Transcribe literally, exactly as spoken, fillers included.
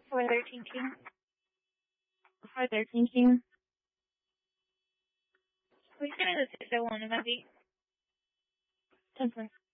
four thirteen King. four thirteen King. We're gonna go to one of my feet. ten four.